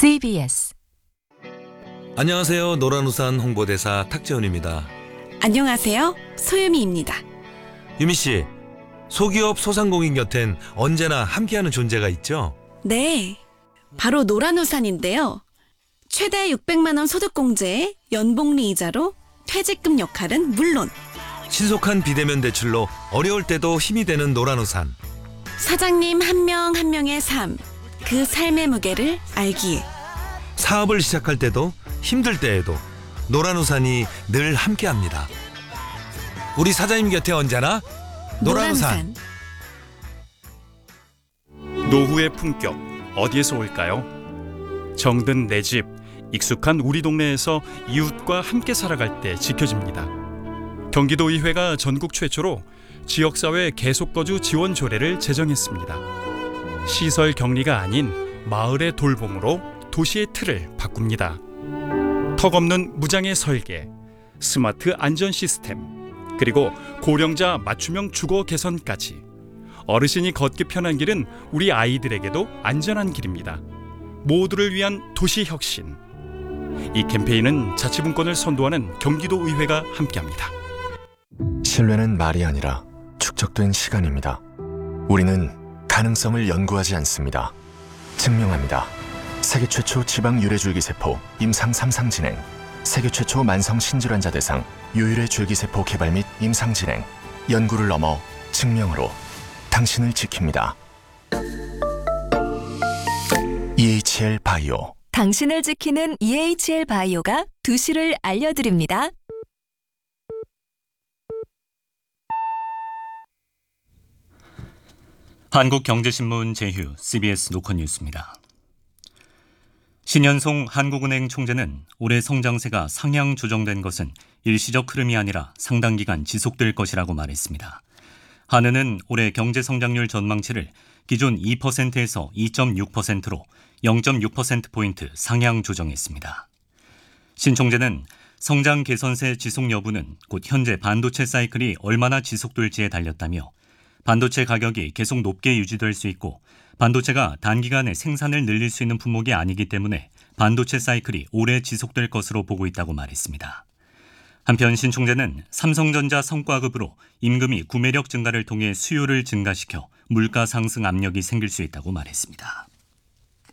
CBS. 안녕하세요. 노란우산 홍보대사 탁재훈입니다. 안녕하세요. 소유미입니다. 유미씨, 소기업 소상공인 곁엔 언제나 함께하는 존재가 있죠? 네, 바로 노란우산인데요. 최대 600만 원 소득공제에 연복리 이자로 퇴직금 역할은 물론 신속한 비대면 대출로 어려울 때도 힘이 되는 노란우산. 사장님 한 명 한 명의 삶, 그 삶의 무게를 알기에 사업을 시작할 때도 힘들 때에도 노란우산이 늘 함께합니다. 우리 사장님 곁에 언제나 노란우산. 노후의 품격 어디에서 올까요? 정든 내 집, 익숙한 우리 동네에서 이웃과 함께 살아갈 때 지켜집니다. 경기도의회가 전국 최초로 지역사회 계속거주 지원 조례를 제정했습니다. 시설 격리가 아닌 마을의 돌봄으로 도시의 틀을 바꿉니다. 턱없는 무장의 설계, 스마트 안전 시스템, 그리고 고령자 맞춤형 주거 개선까지 어르신이 걷기 편한 길은 우리 아이들에게도 안전한 길입니다. 모두를 위한 도시 혁신. 이 캠페인은 자치분권을 선도하는 경기도의회가 함께합니다. 신뢰는 말이 아니라 축적된 시간입니다. 우리는 가능성을 연구하지 않습니다. 증명합니다. 세계 최초 지방 유래줄기세포 임상 3상 진행, 세계 최초 만성 신질환자 대상 유일의 줄기세포 개발 및 임상 진행, 연구를 넘어 증명으로 당신을 지킵니다. EHL 바이오. 당신을 지키는 EHL 바이오가 2시를 알려드립니다. 한국경제신문 제휴 CBS 노컷뉴스입니다. 신현송 한국은행 총재는 올해 성장세가 상향 조정된 것은 일시적 흐름이 아니라 상당 기간 지속될 것이라고 말했습니다. 한은은 올해 경제성장률 전망치를 기존 2%에서 2.6%로 0.6%포인트 상향 조정했습니다. 신 총재는 성장 개선세 지속 여부는 곧 현재 반도체 사이클이 얼마나 지속될지에 달렸다며 반도체 가격이 계속 높게 유지될 수 있고 반도체가 단기간에 생산을 늘릴 수 있는 품목이 아니기 때문에 반도체 사이클이 오래 지속될 것으로 보고 있다고 말했습니다. 한편 신 총재는 삼성전자 성과급으로 임금이 구매력 증가를 통해 수요를 증가시켜 물가 상승 압력이 생길 수 있다고 말했습니다.